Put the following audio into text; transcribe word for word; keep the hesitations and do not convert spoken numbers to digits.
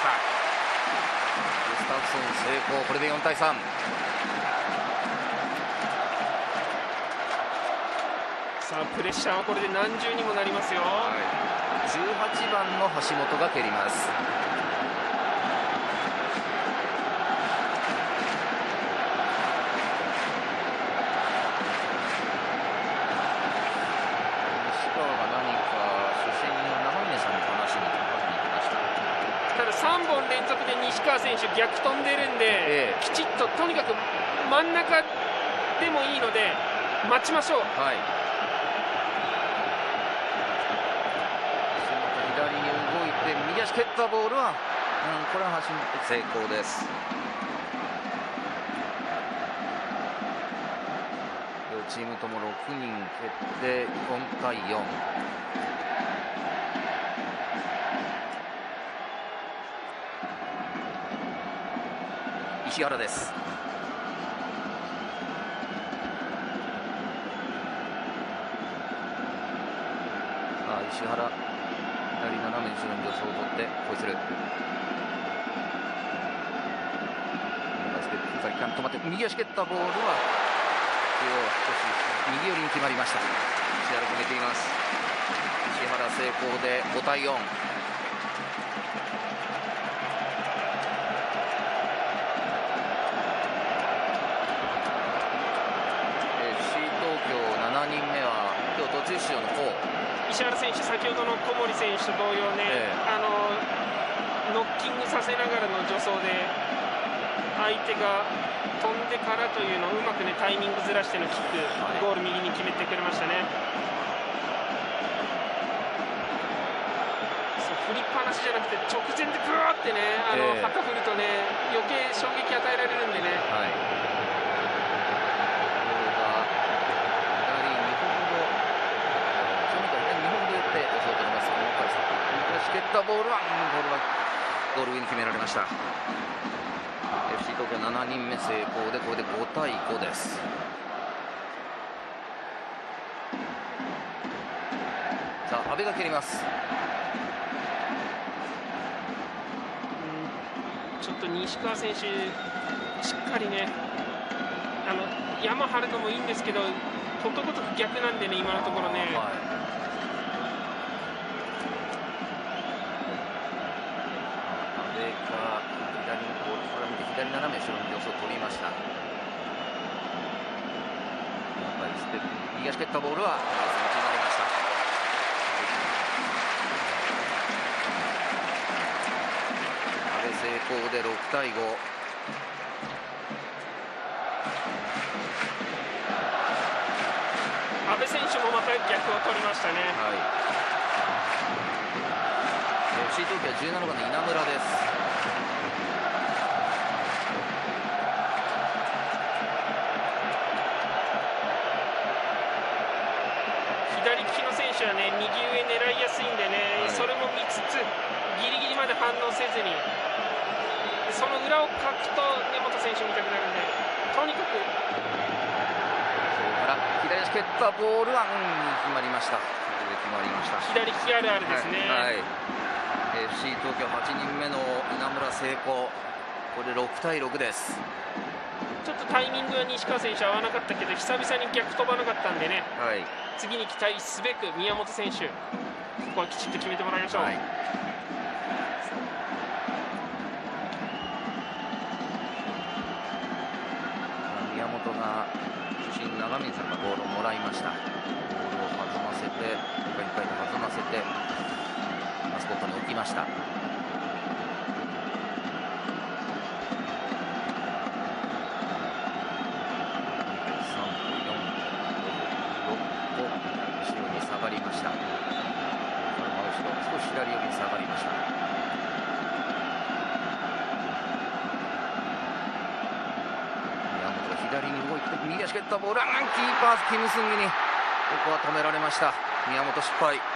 した。グスタフソン成功、これでよんたいさん。 さあプレッシャーはこれで何重にもなりますよ。 はい、じゅうはちばんの橋本が蹴ります。西川が何か主審の長峰さんに話しに行きました。 たださんぼん連続で西川選手逆飛んでるんで、ええ、きちっととにかく真ん中でもいいので待ちましょう。 はい、左に動いて右足蹴ったボールは、うん、これは橋本成功です。両チームともろくにん蹴ってよんたいよん。石原です。石原、左斜め後ろに助走を取ってホイッスル。バスケット先から止まって右足蹴ったボールは中央少し右寄りに決まりました。石原決めています。石原成功でごたいよん。エフシー 東京しちにんめは今日途中出場の方。 石原選手、先ほどの小森選手と同様ね、ええ、あのノッキングさせながらの助走で相手が飛んでからというのをうまくねタイミングずらしてのキック、はい、ゴール右に決めてくれましたね。そう振りっぱなしじゃなくて直前でグーってねあの、ええ、旗振るとね余計衝撃与えられるんでね。はい、蹴ったボールは、ボールはゴール上に決められました。 エフシー 東京しちにんめ成功でこれでごたいごです。さあ阿部が蹴ります。 うんちょっと西川選手しっかりねあの山張るのもいいんですけどことごとく逆なんでね今のところね。はい、 左斜め後ろに助走を取りました。右足蹴ったボールは内になりました。阿部成功でろくたいご。 阿部選手もまた逆を取りましたね。はい、 エフシー 東京はじゅうななばんの稲村です。 左利きの選手はね右上狙いやすいんでね、はい、それも見つつギリギリまで反応せずにその裏をかくと根本選手見たくなるんでとにかくそれから左足蹴ったボールは、うん、決まりました。決まりました左利きあるあるですね。はい、はい、 エフシー 東京はちにんめの稲村成功、これでろくたいろくです。 ちょっとタイミングは西川選手合わなかったけど久々に逆飛ばなかったんでね、はい、次に期待すべく宮本選手ここはきちっと決めてもらいましょう。はい、 宮本が主審長峰さんがボールをもらいました。ボールを弾ませていっぱいいっぱい弾ませてマスコットに置きました。左寄りに下がりました。宮本が左に動いて右足蹴ったボール、キーパーキム・スンギにここは止められました。宮本失敗。